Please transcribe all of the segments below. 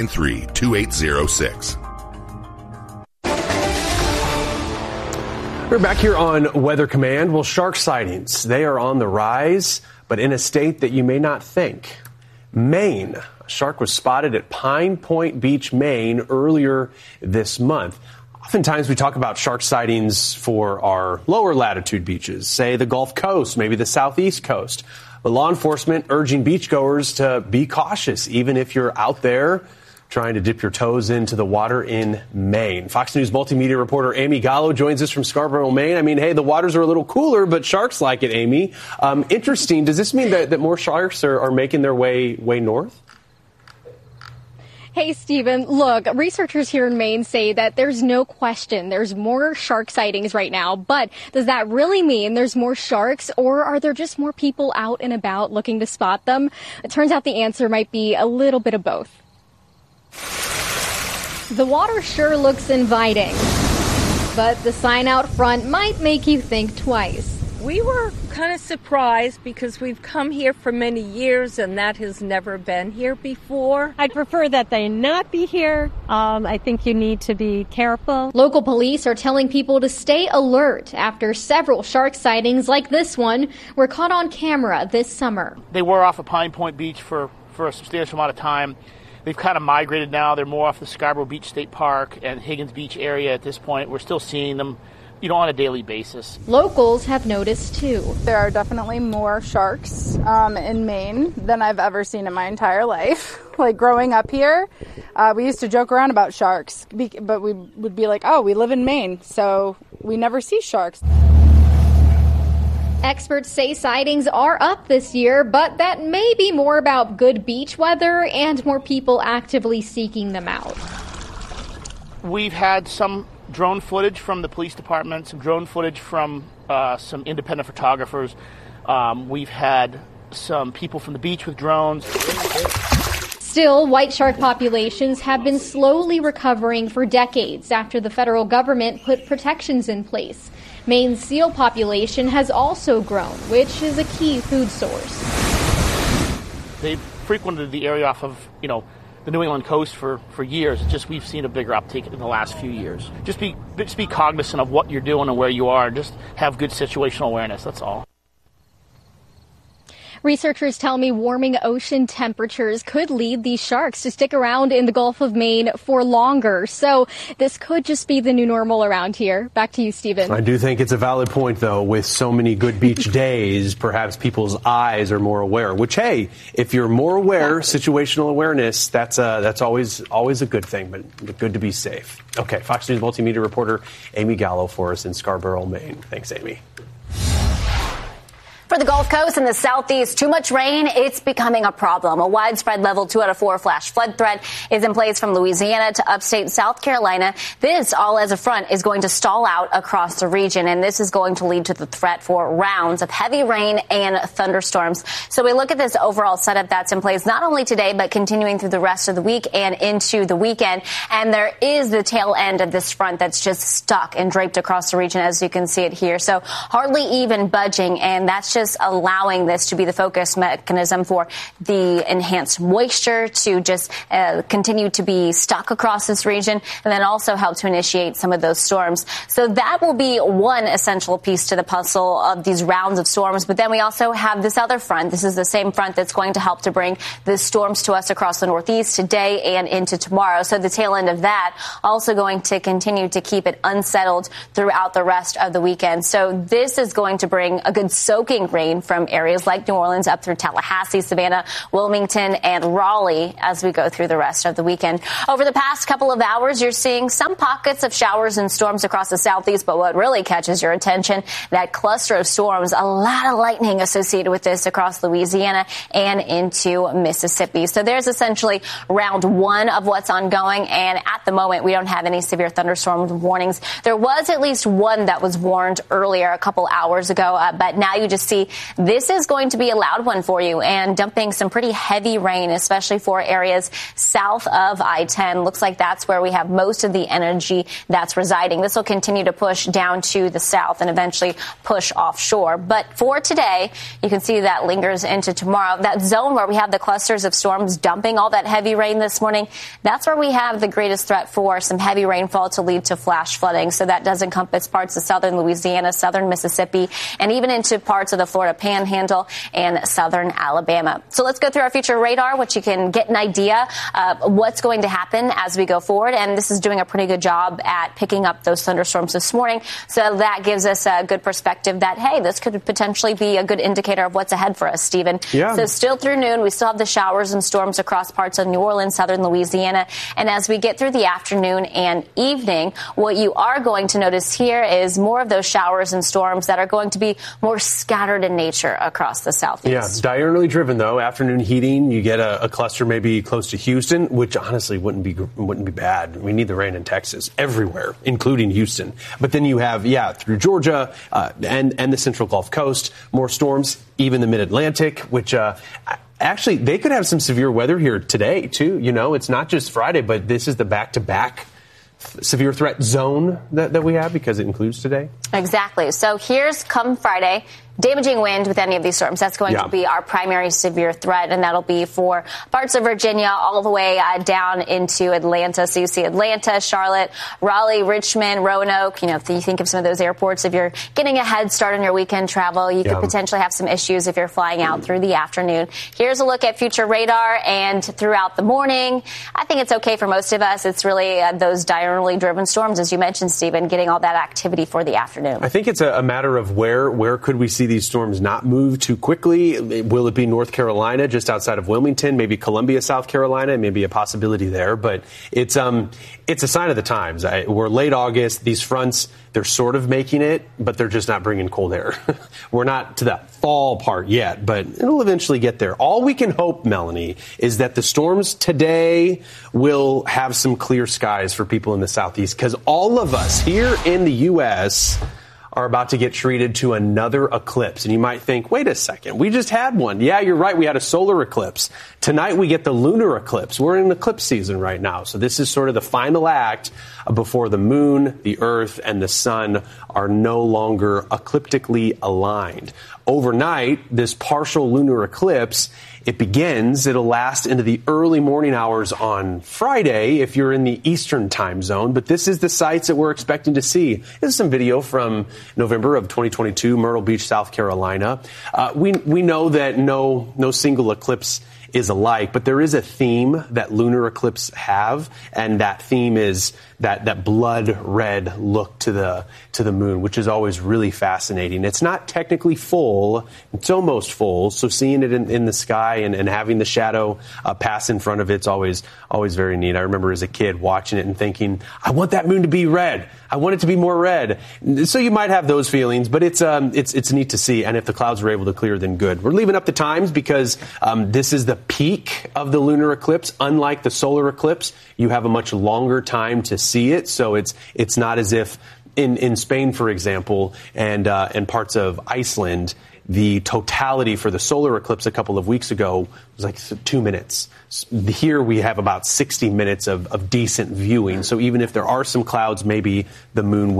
893-2806. We're back here on Weather Command. Well, shark sightings, they are on the rise, but in a state that you may not think. Maine. A shark was spotted at Pine Point Beach, Maine, earlier this month. Oftentimes we talk about shark sightings for our lower latitude beaches, say the Gulf Coast, maybe the Southeast Coast. But law enforcement urging beachgoers to be cautious, even if you're out there trying to dip your toes into the water in Maine. Fox News multimedia reporter Amy Gallo joins us from Scarborough, Maine. I mean, hey, the waters are a little cooler, but sharks like it, Amy. Interesting. Does this mean that more sharks are making their way north? Hey, Stephen, look, researchers here in Maine say that there's no question there's more shark sightings right now, but does that really mean there's more sharks, or are there just more people out and about looking to spot them? It turns out the answer might be a little bit of both. The water sure looks inviting, but the sign out front might make you think twice. We were kind of surprised because we've come here for many years and that has never been here before. I'd prefer that they not be here. I think you need to be careful. Local police are telling people to stay alert after several shark sightings like this one were caught on camera this summer. They were off of Pine Point Beach for a substantial amount of time. They've kind of migrated now. They're more off the Scarborough Beach State Park and Higgins Beach area at this point. We're still seeing them, on a daily basis. Locals have noticed, too. There are definitely more sharks in Maine than I've ever seen in my entire life. Like growing up here, we used to joke around about sharks, but we would be like, oh, we live in Maine, so we never see sharks. Experts say sightings are up this year, but that may be more about good beach weather and more people actively seeking them out. We've had some drone footage from the police department, some drone footage from some independent photographers. We've had some people from the beach with drones. Still, white shark populations have been slowly recovering for decades after the federal government put protections in place. Maine's seal population has also grown, which is a key food source. They've frequented the area off of, the New England coast for years. It's just we've seen a bigger uptake in the last few years. Just be cognizant of what you're doing and where you are. Just have good situational awareness. That's all. Researchers tell me warming ocean temperatures could lead these sharks to stick around in the Gulf of Maine for longer. So this could just be the new normal around here. Back to you, Stephen. I do think it's a valid point, though. With so many good beach days, perhaps people's eyes are more aware. Which, hey, if you're more aware, situational awareness, that's always a good thing, but good to be safe. Okay, Fox News multimedia reporter Amy Gallo for us in Scarborough, Maine. Thanks, Amy. For the Gulf Coast and the Southeast, too much rain, it's becoming a problem. A widespread level 2 out of 4 flash flood threat is in place from Louisiana to upstate South Carolina. This, all as a front, is going to stall out across the region, and this is going to lead to the threat for rounds of heavy rain and thunderstorms. So we look at this overall setup that's in place not only today, but continuing through the rest of the week and into the weekend. And there is the tail end of this front that's just stuck and draped across the region, as you can see it here. So hardly even budging, and that's just allowing this to be the focus mechanism for the enhanced moisture to just continue to be stuck across this region, and then also help to initiate some of those storms. So that will be one essential piece to the puzzle of these rounds of storms. But then we also have this other front. This is the same front that's going to help to bring the storms to us across the Northeast today and into tomorrow. So the tail end of that also going to continue to keep it unsettled throughout the rest of the weekend. So this is going to bring a good soaking rain from areas like New Orleans up through Tallahassee, Savannah, Wilmington, and Raleigh as we go through the rest of the weekend. Over the past couple of hours, you're seeing some pockets of showers and storms across the Southeast, but what really catches your attention, that cluster of storms, a lot of lightning associated with this across Louisiana and into Mississippi. So there's essentially round 1 of what's ongoing, and at the moment, we don't have any severe thunderstorm warnings. There was at least one that was warned earlier a couple hours ago, but now you just see see, this is going to be a loud one for you and dumping some pretty heavy rain, especially for areas south of I-10. Looks like that's where we have most of the energy that's residing. This will continue to push down to the south and eventually push offshore. But for today, you can see that lingers into tomorrow. That zone where we have the clusters of storms dumping all that heavy rain this morning, that's where we have the greatest threat for some heavy rainfall to lead to flash flooding. So that does encompass parts of southern Louisiana, southern Mississippi, and even into parts of the Florida Panhandle and southern Alabama. So let's go through our future radar, which you can get an idea of what's going to happen as we go forward. And this is doing a pretty good job at picking up those thunderstorms this morning. So that gives us a good perspective that, hey, this could potentially be a good indicator of what's ahead for us, Stephen. Yeah. So still through noon, we still have the showers and storms across parts of New Orleans, southern Louisiana. And as we get through the afternoon and evening, what you are going to notice here is more of those showers and storms that are going to be more scattered in nature across the southeast. Yeah, diurnally driven, though. Afternoon heating, you get a cluster maybe close to Houston, which honestly wouldn't be bad. We need the rain in Texas everywhere, including Houston. But then you have, through Georgia and the Central Gulf Coast, more storms, even the Mid-Atlantic, which actually they could have some severe weather here today, too. You know, it's not just Friday, but this is the back-to-back severe threat zone that we have because it includes today. Exactly. So here's come Friday. Damaging wind with any of these storms. That's going to be our primary severe threat, and that'll be for parts of Virginia all the way down into Atlanta. So you see Atlanta, Charlotte, Raleigh, Richmond, Roanoke. You know, if you think of some of those airports, if you're getting a head start on your weekend travel, you could potentially have some issues if you're flying out through the afternoon. Here's a look at future radar and throughout the morning. I think it's okay for most of us. It's really those diurnally driven storms, as you mentioned, Stephen, getting all that activity for the afternoon. I think it's a matter of where could we see these storms not move too quickly. Will it be North Carolina, just outside of Wilmington, maybe Columbia, South Carolina, maybe a possibility there. But it's a sign of the times. We're late August. These fronts, they're sort of making it, but they're just not bringing cold air. We're not to that fall part yet, but it'll eventually get there. All we can hope, Melanie, is that the storms today will have some clear skies for people in the Southeast, because all of us here in the U.S. are about to get treated to another eclipse. And you might think, wait a second, we just had one. Yeah, you're right. We had a solar eclipse. Tonight we get the lunar eclipse. We're in eclipse season right now. So this is sort of the final act before the moon, the earth, and the sun are no longer ecliptically aligned. Overnight, this partial lunar eclipse, it begins. It'll last into the early morning hours on Friday if you're in the Eastern time zone. But this is the sights that we're expecting to see. This is some video from November of 2022, Myrtle Beach, South Carolina. We know that no single eclipse is alike, but there is a theme that lunar eclipses have, and that theme is that blood red look to the moon, which is always really fascinating. It's not technically full, it's almost full, so seeing it in the sky and having the shadow pass in front of it's always very neat. I remember as a kid watching it and thinking, I want that moon to be red. I want it to be more red. So you might have those feelings, but it's neat to see. And if the clouds are able to clear, then good. We're leaving up the times because this is the peak of the lunar eclipse. Unlike the solar eclipse, you have a much longer time to see it. So it's not as if in Spain, for example, and parts of Iceland, the totality for the solar eclipse a couple of weeks ago was like 2 minutes. Here we have about 60 minutes of decent viewing. So even if there are some clouds, maybe the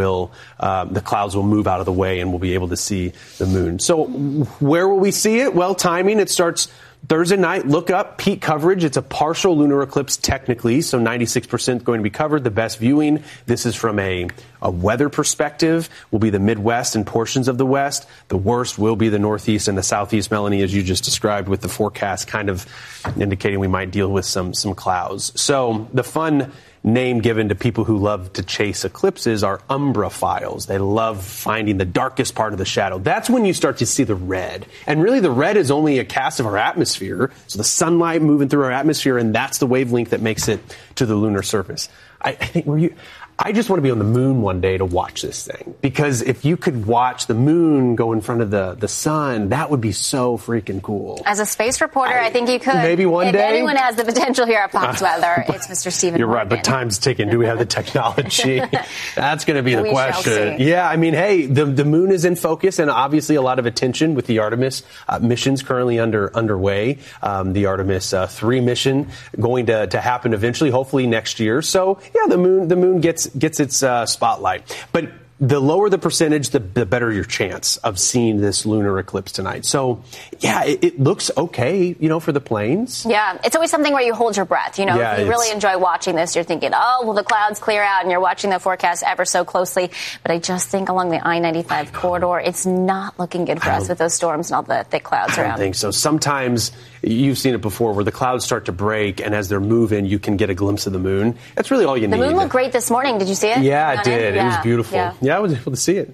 clouds will move out of the way and we'll be able to see the moon. So where will we see it? Well, timing, it starts Thursday night. Look up peak coverage. It's a partial lunar eclipse technically, so 96% going to be covered. The best viewing, this is from a weather perspective, will be the Midwest and portions of the West. The worst will be the Northeast and the Southeast, Melanie, as you just described, with the forecast kind of indicating we might deal with some clouds. So the fun name given to people who love to chase eclipses are umbraphiles. They love finding the darkest part of the shadow. That's when you start to see the red. And really the red is only a cast of our atmosphere. So the sunlight moving through our atmosphere, and that's the wavelength that makes it to the lunar surface. I think I just want to be on the moon one day to watch this thing, because if you could watch the moon go in front of the sun, that would be so freaking cool. As a space reporter, I think you could. Maybe one day. If anyone has the potential here at Fox Weather, it's Mr. Stephen You're Morgan. right, but time's ticking. Do we have the technology? That's going to be the We shall question. see. Yeah, I mean, hey, the moon is in focus, and obviously a lot of attention with the Artemis missions currently underway. The Artemis 3 mission going to happen eventually, hopefully next year. So yeah, the moon gets its spotlight, but the lower the percentage, the better your chance of seeing this lunar eclipse tonight. So, yeah, it looks okay, for the planes. Yeah, it's always something where you hold your breath. Yeah, if you really enjoy watching this, you're thinking, oh, will the clouds clear out? And you're watching the forecast ever so closely. But I just think along the I-95 corridor, it's not looking good for us with those storms and all the thick clouds around. I don't think so. Sometimes you've seen it before where the clouds start to break, and as they're moving, you can get a glimpse of the moon. That's really all you need. The moon looked great this morning. Did you see it? Yeah, it did. Yeah. It was beautiful. Yeah, I was able to see it.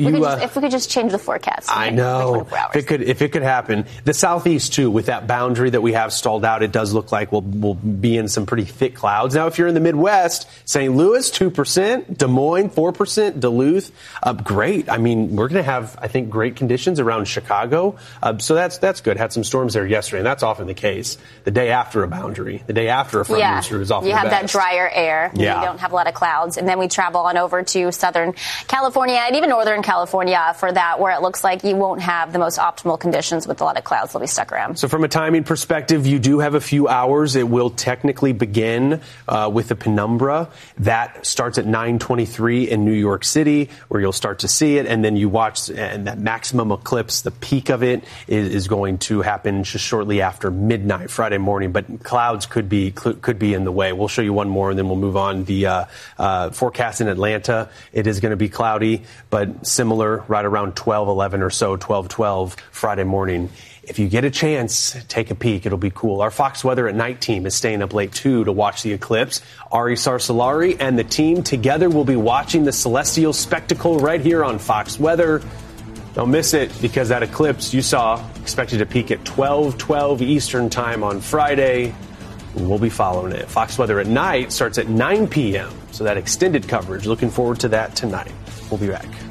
If we could just change the forecast. I know. If it could happen. The southeast, too, with that boundary that we have stalled out, it does look like we'll be in some pretty thick clouds. Now, if you're in the Midwest, St. Louis, 2%, Des Moines, 4%, Duluth, great. I mean, we're going to have, I think, great conditions around Chicago. So that's good. Had some storms there yesterday, and that's often the case. The day after a boundary, the day after a front moves through is often you have the that best. drier air. Yeah. You don't have a lot of clouds. And then we travel on over to Southern California and even Northern California for that, where it looks like you won't have the most optimal conditions with a lot of clouds. They'll be stuck around. So from a timing perspective, you do have a few hours. It will technically begin with the penumbra. That starts at 9:23 in New York City, where you'll start to see it. And then you watch, and that maximum eclipse, the peak of it is going to happen just shortly after midnight Friday morning. But clouds could be in the way. We'll show you one more, and then we'll move on. The forecast in Atlanta, it is going to be cloudy, but similar right around 12:11 or so, 12:12 Friday morning. If you get a chance, take a peek. It'll be cool. Our Fox Weather at Night team is staying up late, too, to watch the eclipse. Ari Sarsalari and the team together will be watching the celestial spectacle right here on Fox Weather. Don't miss it, because that eclipse you saw expected to peak at 12:12 Eastern time on Friday. We'll be following it. Fox Weather at Night starts at 9 p.m., so that extended coverage. Looking forward to that tonight. We'll be back.